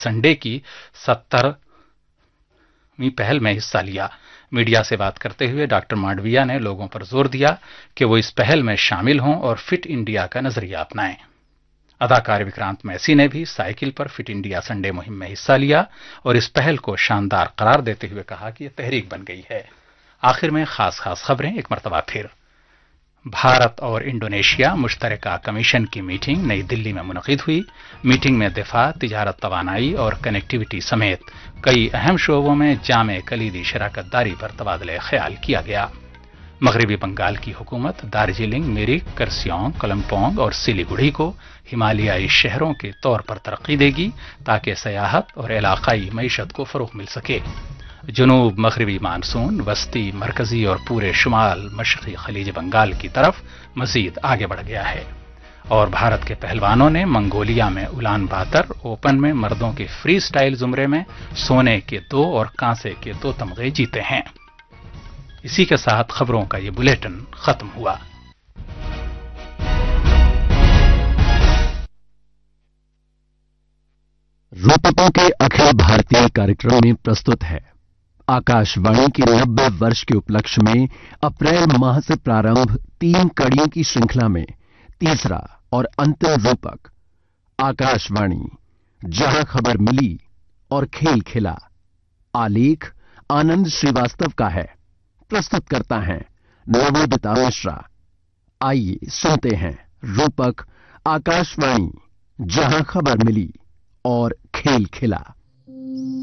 Sunday की 70वीं पहल में हिस्सा लिया। मीडिया से बात करते हुए डॉक्टर मांडविया ने लोगों पर जोर दिया कि वो इस पहल में शामिल हों और फिट इंडिया का नजरिया अपनाएं। अदाकार विक्रांत मैसी ने भी साइकिल पर फिट इंडिया संडे मुहिम में हिस्सा लिया और इस पहल को शानदार करार देते हुए कहा कि यह तहरीक बन गई है। आखिर में खास खबरें एक मरतबा फिर। भारत और इंडोनेशिया मुश्तरका कमीशन की मीटिंग नई दिल्ली में मुनक़िद हुई। मीटिंग में दिफा, तिजारत, तवानाई और कनेक्टिविटी समेत कई अहम शोबों में जामे कलीदी शराकतदारी पर तबादले ख्याल किया गया। मगरबी बंगाल की हुकूमत दार्जिलिंग, मिरिक, करसियोंग, कलमपोंग और सिलीगुड़ी को हिमालयाई शहरों के तौर पर तरक्की देगी ताकि सयाहत और इलाकाई मईशत को फरोग मिल सके। जुनूब मगरबी मानसून वस्ती, मरकजी और पूरे शुमाल मशरक़ी खलीज बंगाल की तरफ मजीद आगे बढ़ गया है। और भारत के पहलवानों ने मंगोलिया में उलान बातर ओपन में मर्दों के फ्री स्टाइल जुमरे में सोने के 2 और कांसे के 2 तमगे जीते हैं। इसी के साथ खबरों का ये बुलेटिन खत्म हुआ। रूपकों के अखिल भारतीय कार्यक्रम में प्रस्तुत है आकाशवाणी के 90 वर्ष के उपलक्ष्य में अप्रैल माह से प्रारंभ 3 कड़ियों की श्रृंखला में तीसरा और अंतिम रूपक आकाशवाणी, जहां खबर मिली और खेल खिला। आलेख आनंद श्रीवास्तव का है, प्रस्तुत करता है नवोदिता मिश्रा। आइए सुनते हैं रूपक आकाशवाणी, जहां खबर मिली और खेल खिला।